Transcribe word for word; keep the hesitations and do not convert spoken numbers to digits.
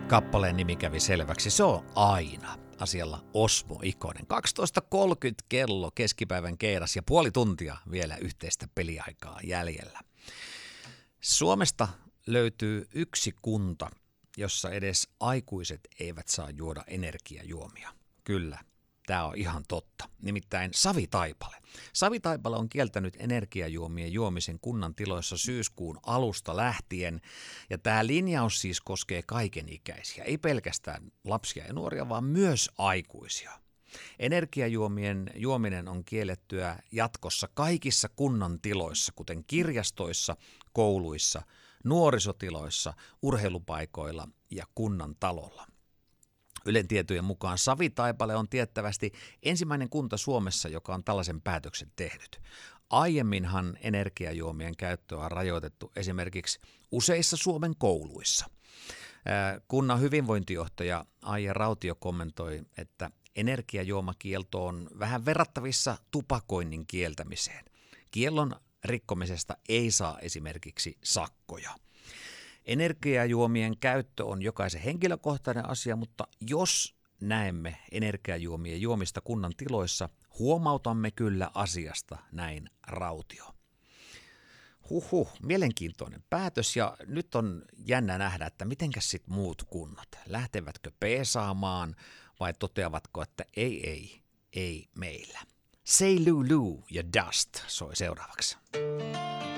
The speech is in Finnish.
Kappaleen nimi kävi selväksi. Se on aina asialla Osmo Ikonen. kaksitoista kolmekymmentä kello keskipäivän keidas ja puoli tuntia vielä yhteistä peliaikaa jäljellä. Suomesta löytyy yksi kunta, jossa edes aikuiset eivät saa juoda energiajuomia. Kyllä, tämä on ihan totta. Nimittäin Savitaipale. Savitaipale on kieltänyt energiajuomien juomisen kunnan tiloissa syyskuun alusta lähtien. Ja tämä linjaus siis koskee kaikenikäisiä, ei pelkästään lapsia ja nuoria, vaan myös aikuisia. Energiajuomien juominen on kiellettyä jatkossa kaikissa kunnan tiloissa, kuten kirjastoissa, kouluissa, nuorisotiloissa, urheilupaikoilla ja kunnan talolla. Ylen tietojen mukaan Savitaipale on tiettävästi ensimmäinen kunta Suomessa, joka on tällaisen päätöksen tehnyt. Aiemminhan energiajuomien käyttöä on rajoitettu esimerkiksi useissa Suomen kouluissa. Kunnan hyvinvointijohtaja Aija Rautio kommentoi, että energiajuomakielto on vähän verrattavissa tupakoinnin kieltämiseen. Kiellon rikkomisesta ei saa esimerkiksi sakkoja. Energiajuomien käyttö on jokaisen henkilökohtainen asia, mutta jos näemme energiajuomien juomista kunnan tiloissa, huomautamme kyllä asiasta, näin Rautio. Huhhuh, mielenkiintoinen päätös ja nyt on jännä nähdä, että mitenkäs sit muut kunnat, lähtevätkö peesaamaan vai toteavatko, että ei, ei, ei meillä. Say Lulu ja Dust soi seuraavaksi.